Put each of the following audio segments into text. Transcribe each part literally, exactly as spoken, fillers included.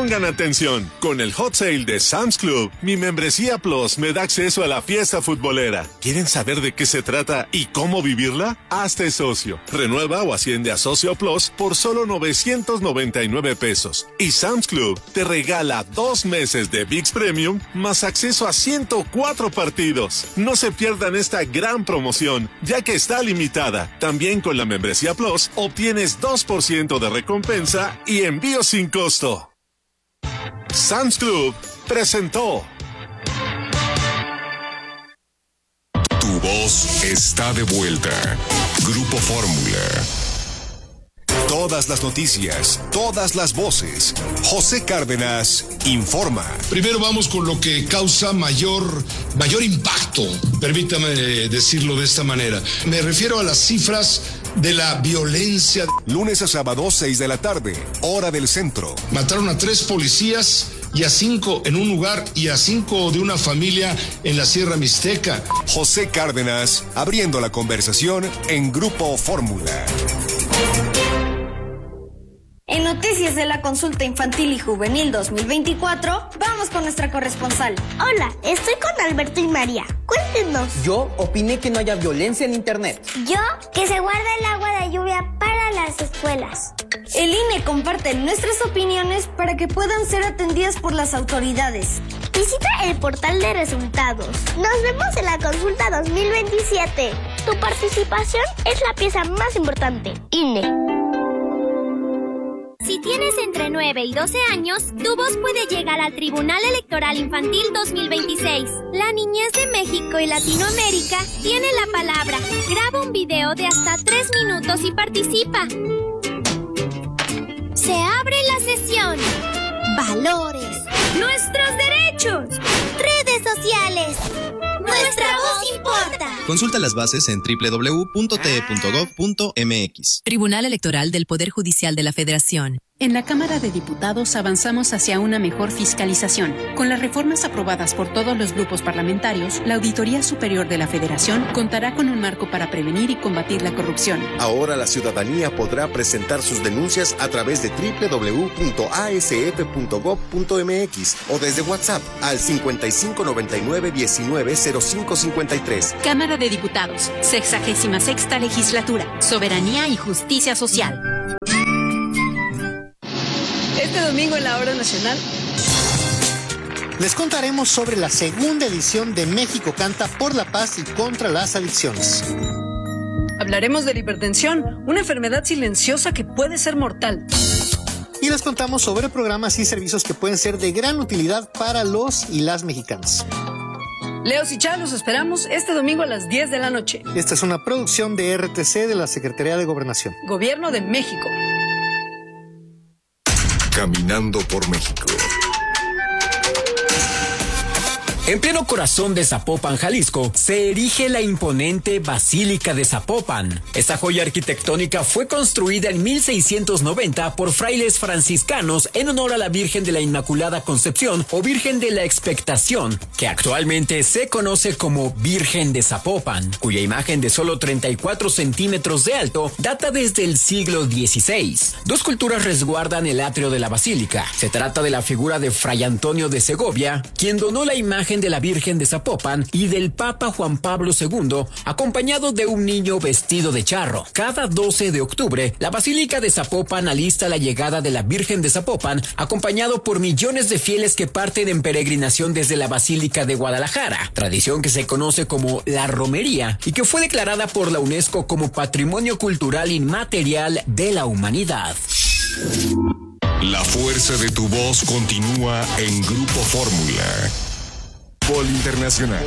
Pongan atención, con el Hot Sale de Sam's Club, mi membresía Plus me da acceso a la fiesta futbolera. ¿Quieren saber de qué se trata y cómo vivirla? Hazte socio. Renueva o asciende a Socio Plus por solo novecientos noventa y nueve pesos. Y Sam's Club te regala dos meses de V I X Premium más acceso a ciento cuatro partidos. No se pierdan esta gran promoción, ya que está limitada. También con la membresía Plus obtienes dos por ciento de recompensa y envío sin costo. Sam's Club presentó. Tu voz está de vuelta. Grupo Fórmula. Todas las noticias, todas las voces. José Cárdenas informa. Primero vamos con lo que causa mayor, mayor impacto, permítame decirlo de esta manera. Me refiero a las cifras de la violencia. Lunes a sábado, seis de la tarde, hora del centro. Mataron a tres policías y a cinco en un lugar y a cinco de una familia en la Sierra Mixteca. José Cárdenas, abriendo la conversación en Grupo Fórmula. En noticias de la Consulta Infantil y Juvenil dos mil veinticuatro, vamos con nuestra corresponsal. Hola, estoy con Alberto y María. Cuéntenos. Yo opiné que no haya violencia en internet. Yo, que se guarda el agua de lluvia para las escuelas. El I N E comparte nuestras opiniones para que puedan ser atendidas por las autoridades. Visita el portal de resultados. Nos vemos en la Consulta dos mil veintisiete. Tu participación es la pieza más importante. I N E. Si tienes entre nueve y doce años, tu voz puede llegar al Tribunal Electoral Infantil dos mil veintiséis. La niñez de México y Latinoamérica tiene la palabra. Graba un video de hasta tres minutos y participa. Se abre la sesión. Valores. Nuestros derechos. Redes sociales. Nuestra voz importa. Consulta las bases en doble u doble u doble u punto t e punto gov punto m x. Tribunal Electoral del Poder Judicial de la Federación. En la Cámara de Diputados avanzamos hacia una mejor fiscalización. Con las reformas aprobadas por todos los grupos parlamentarios, la Auditoría Superior de la Federación contará con un marco para prevenir y combatir la corrupción. Ahora la ciudadanía podrá presentar sus denuncias a través de doble u doble u doble u punto a s f punto gov punto m x o desde WhatsApp al cincuenta y cinco noventa y nueve diecinueve cero cinco cincuenta y tres. Cámara de Diputados, sexagésima sexta Legislatura, Soberanía y Justicia Social. Este domingo en la Hora Nacional les contaremos sobre la segunda edición de México Canta por la Paz y contra las Adicciones. Hablaremos de la hipertensión, una enfermedad silenciosa que puede ser mortal. Y les contamos sobre programas y servicios que pueden ser de gran utilidad para los y las mexicanas. Leos y Chá, los esperamos este domingo a las diez de la noche. Esta es una producción de R T C de la Secretaría de Gobernación. Gobierno de México. Caminando por México. En pleno corazón de Zapopan, Jalisco, se erige la imponente Basílica de Zapopan. Esta joya arquitectónica fue construida en mil seiscientos noventa por frailes franciscanos en honor a la Virgen de la Inmaculada Concepción o Virgen de la Expectación, que actualmente se conoce como Virgen de Zapopan, cuya imagen de solo treinta y cuatro centímetros de alto data desde el siglo dieciséis. Dos culturas resguardan el atrio de la basílica. Se trata de la figura de Fray Antonio de Segovia, quien donó la imagen de la Virgen de Zapopan, y del Papa Juan Pablo segundo, acompañado de un niño vestido de charro. Cada doce de octubre, la Basílica de Zapopan alista la llegada de la Virgen de Zapopan, acompañado por millones de fieles que parten en peregrinación desde la Basílica de Guadalajara, tradición que se conoce como la romería y que fue declarada por la UNESCO como Patrimonio Cultural Inmaterial de la Humanidad. La fuerza de tu voz continúa en Grupo Fórmula. Fútbol Internacional.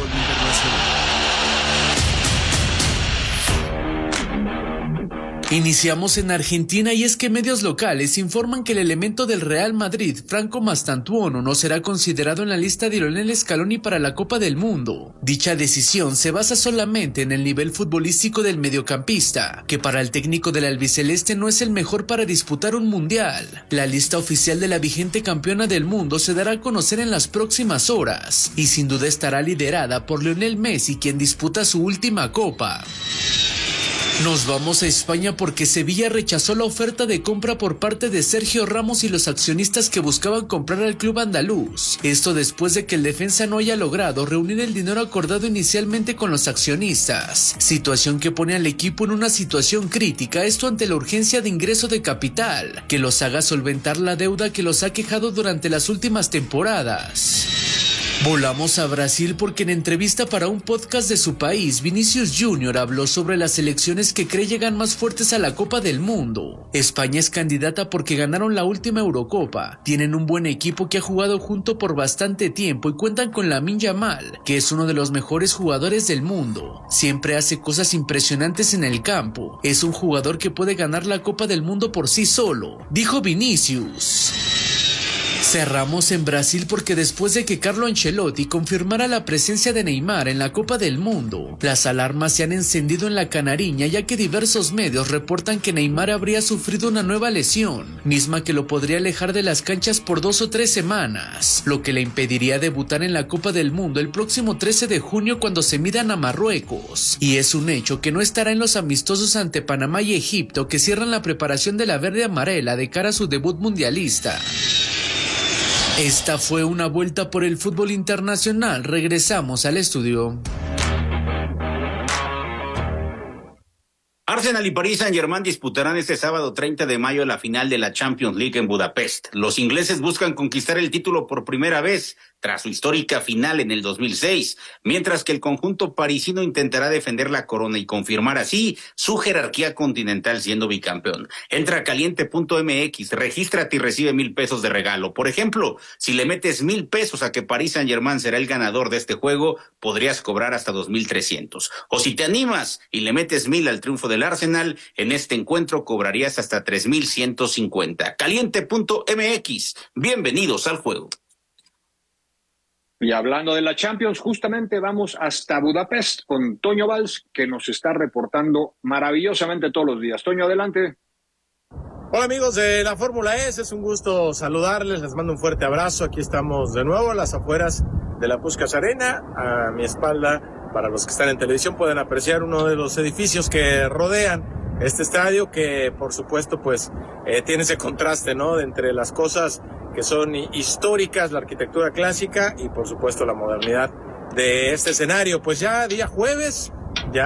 Iniciamos en Argentina y es que medios locales informan que el elemento del Real Madrid, Franco Mastantuono, no será considerado en la lista de Lionel Scaloni para la Copa del Mundo. Dicha decisión se basa solamente en el nivel futbolístico del mediocampista, que para el técnico del albiceleste no es el mejor para disputar un mundial. La lista oficial de la vigente campeona del mundo se dará a conocer en las próximas horas, y sin duda estará liderada por Lionel Messi, quien disputa su última Copa. Nos vamos a España porque Sevilla rechazó la oferta de compra por parte de Sergio Ramos y los accionistas que buscaban comprar al club andaluz. Esto después de que el defensa no haya logrado reunir el dinero acordado inicialmente con los accionistas, situación que pone al equipo en una situación crítica, esto ante la urgencia de ingreso de capital, que los haga solventar la deuda que los ha quejado durante las últimas temporadas. Volamos a Brasil porque en entrevista para un podcast de su país, Vinicius Junior habló sobre las selecciones que cree llegan más fuertes a la Copa del Mundo. España es candidata porque ganaron la última Eurocopa, tienen un buen equipo que ha jugado junto por bastante tiempo y cuentan con Lamine Yamal, que es uno de los mejores jugadores del mundo. Siempre hace cosas impresionantes en el campo, es un jugador que puede ganar la Copa del Mundo por sí solo, dijo Vinicius. Cerramos en Brasil porque después de que Carlo Ancelotti confirmara la presencia de Neymar en la Copa del Mundo, las alarmas se han encendido en la Canariña, ya que diversos medios reportan que Neymar habría sufrido una nueva lesión, misma que lo podría alejar de las canchas por dos o tres semanas, lo que le impediría debutar en la Copa del Mundo el próximo trece de junio cuando se midan a Marruecos, y es un hecho que no estará en los amistosos ante Panamá y Egipto que cierran la preparación de la verde amarela de cara a su debut mundialista. Esta fue una vuelta por el fútbol internacional. Regresamos al estudio. Arsenal y Paris Saint-Germain disputarán este sábado treinta de mayo la final de la Champions League en Budapest. Los ingleses buscan conquistar el título por primera vez tras su histórica final en el dos mil seis, mientras que el conjunto parisino intentará defender la corona y confirmar así su jerarquía continental siendo bicampeón. Entra a caliente punto m x, regístrate y recibe mil pesos de regalo. Por ejemplo, si le metes mil pesos a que Paris Saint-Germain será el ganador de este juego, podrías cobrar hasta dos mil trescientos. O si te animas y le metes mil al triunfo del Arsenal, en este encuentro cobrarías hasta tres mil ciento cincuenta. caliente punto m x, bienvenidos al juego. Y hablando de la Champions, justamente vamos hasta Budapest con Toño Valls, que nos está reportando maravillosamente todos los días. Toño, adelante. Hola amigos de la Fórmula E, es un gusto saludarles, les mando un fuerte abrazo. Aquí estamos de nuevo a las afueras de la Puskás Arena. A mi espalda, para los que están en televisión, pueden apreciar uno de los edificios que rodean este estadio, que por supuesto pues eh, tiene ese contraste, ¿no?, de entre las cosas que son históricas, la arquitectura clásica y por supuesto la modernidad de este escenario. Pues ya día jueves,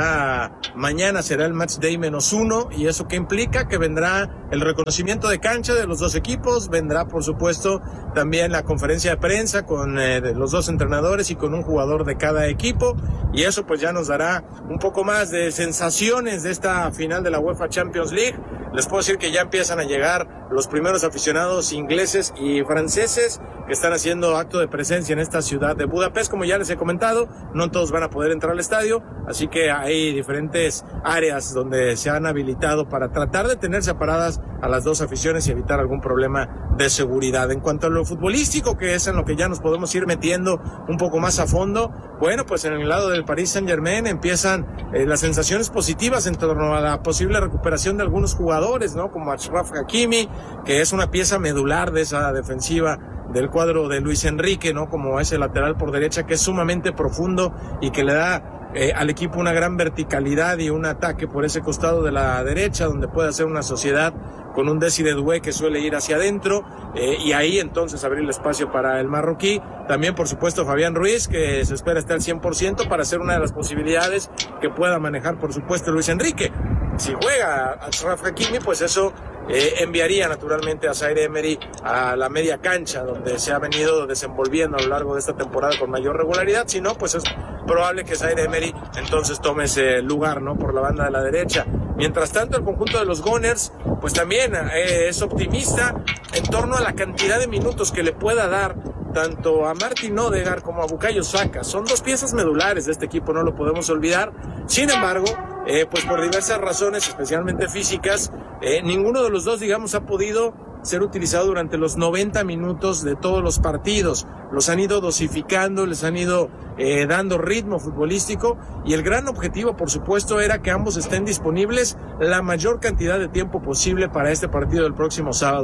ya mañana será el match day menos uno, y eso que implica que vendrá el reconocimiento de cancha de los dos equipos, vendrá por supuesto también la conferencia de prensa con eh, los dos entrenadores y con un jugador de cada equipo, y eso pues ya nos dará un poco más de sensaciones de esta final de la UEFA Champions League. Les puedo decir que ya empiezan a llegar los primeros aficionados ingleses y franceses que están haciendo acto de presencia en esta ciudad de Budapest. Como ya les he comentado, no todos van a poder entrar al estadio, así que hay diferentes áreas donde se han habilitado para tratar de tener separadas a las dos aficiones y evitar algún problema de seguridad. En cuanto a lo futbolístico, que es en lo que ya nos podemos ir metiendo un poco más a fondo, bueno, pues en el lado del Paris Saint-Germain empiezan eh, las sensaciones positivas en torno a la posible recuperación de algunos jugadores, ¿no?, como Achraf Hakimi, que es una pieza medular de esa defensiva del cuadro de Luis Enrique, ¿no?, como ese lateral por derecha que es sumamente profundo y que le da Eh, al equipo una gran verticalidad y un ataque por ese costado de la derecha, donde puede hacer una sociedad con un Desiré Doué que suele ir hacia adentro, eh, y ahí entonces abrir el espacio para el marroquí. También por supuesto Fabián Ruiz, que se espera estar al cien por ciento para ser una de las posibilidades que pueda manejar por supuesto Luis Enrique. Si juega Achraf Hakimi, pues eso eh, enviaría naturalmente a Zaire Emery a la media cancha, donde se ha venido desenvolviendo a lo largo de esta temporada con mayor regularidad. Si no, pues es probable que Zaire Emery entonces tome ese lugar, ¿no?, por la banda de la derecha. Mientras tanto, el conjunto de los Gunners pues también eh, es optimista en torno a la cantidad de minutos que le pueda dar tanto a Martin Odegaard como a Bukayo Saka. Son dos piezas medulares de este equipo, no lo podemos olvidar. Sin embargo, eh, pues por diversas razones, especialmente físicas, eh, ninguno de los dos, digamos, ha podido ser utilizado durante los noventa minutos de todos los partidos. Los han ido dosificando, les han ido eh, dando ritmo futbolístico, y el gran objetivo, por supuesto, era que ambos estén disponibles la mayor cantidad de tiempo posible para este partido del próximo sábado.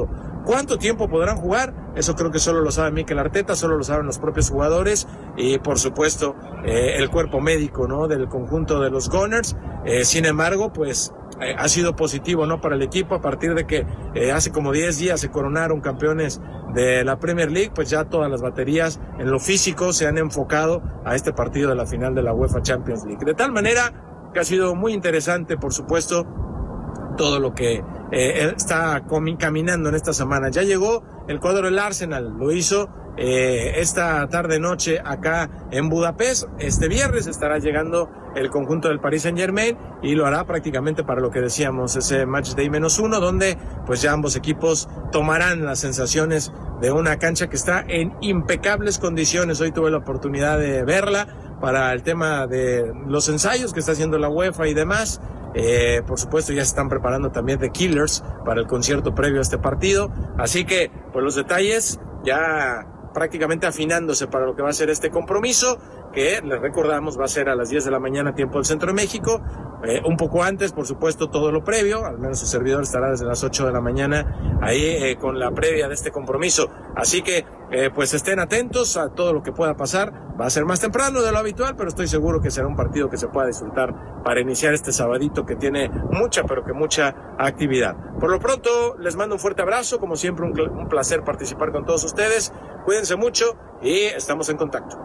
¿Cuánto tiempo podrán jugar? Eso creo que solo lo sabe Mikel Arteta, solo lo saben los propios jugadores y por supuesto eh, el cuerpo médico, ¿no?, del conjunto de los Gunners. Eh, sin embargo, pues eh, ha sido positivo, ¿no?, para el equipo a partir de que eh, hace como diez días se coronaron campeones de la Premier League, pues ya todas las baterías en lo físico se han enfocado a este partido de la final de la UEFA Champions League. De tal manera que ha sido muy interesante, por supuesto, todo lo que eh, está caminando en esta semana. Ya llegó el cuadro del Arsenal, lo hizo eh, esta tarde-noche acá en Budapest. Este viernes estará llegando el conjunto del Paris Saint-Germain y lo hará prácticamente para lo que decíamos, ese match day menos uno, donde pues ya ambos equipos tomarán las sensaciones de una cancha que está en impecables condiciones. Hoy tuve la oportunidad de verla para el tema de los ensayos que está haciendo la UEFA y demás. Eh, por supuesto ya se están preparando también The Killers para el concierto previo a este partido, así que pues los detalles ya prácticamente afinándose para lo que va a ser este compromiso, que les recordamos va a ser a las diez de la mañana tiempo del Centro de México, eh, un poco antes por supuesto todo lo previo, al menos su servidor estará desde las ocho de la mañana ahí eh, con la previa de este compromiso, así que eh, pues estén atentos a todo lo que pueda pasar. Va a ser más temprano de lo habitual, pero estoy seguro que será un partido que se pueda disfrutar para iniciar este sabadito que tiene mucha, pero que mucha actividad. Por lo pronto, les mando un fuerte abrazo, como siempre un, un placer participar con todos ustedes. Cuídense mucho y estamos en contacto.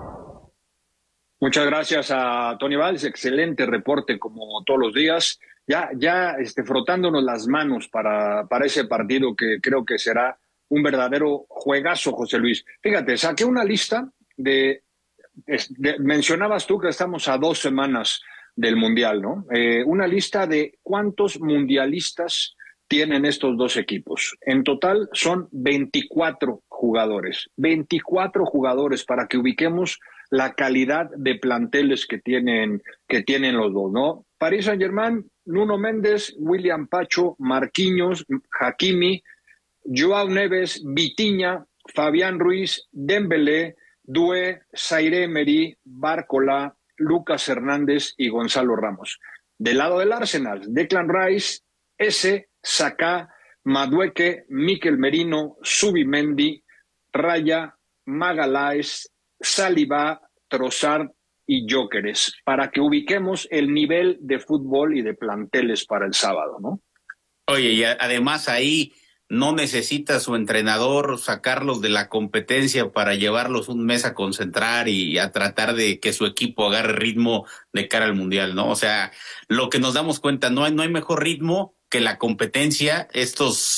Muchas gracias a Tony Valls, excelente reporte como todos los días. Ya, ya este, frotándonos las manos para, para ese partido que creo que será un verdadero juegazo, José Luis. Fíjate, saqué una lista de, de, de mencionabas tú que estamos a dos semanas del Mundial, ¿no? Eh, una lista de cuántos mundialistas tienen estos dos equipos. En total son veinticuatro jugadores. veinticuatro jugadores para que ubiquemos la calidad de planteles que tienen, que tienen los dos, ¿no? Paris Saint-Germain, Nuno Méndez, William Pacho, Marquinhos, Hakimi, Joao Neves, Vitinha, Fabián Ruiz, Dembélé, Doué, Zaire Emery, Barcola, Lucas Hernández y Gonzalo Ramos. Del lado del Arsenal, Declan Rice, Eze, Saka, Madueke, Mikel Merino, Zubimendi, Raya, Magalhaes, Saliba, Trossard y Gyökeres, para que ubiquemos el nivel de fútbol y de planteles para el sábado, ¿no? Oye, y además ahí no necesita su entrenador sacarlos de la competencia para llevarlos un mes a concentrar y a tratar de que su equipo agarre ritmo de cara al Mundial, ¿no? O sea, lo que nos damos cuenta, no hay, no hay mejor ritmo que la competencia. Estos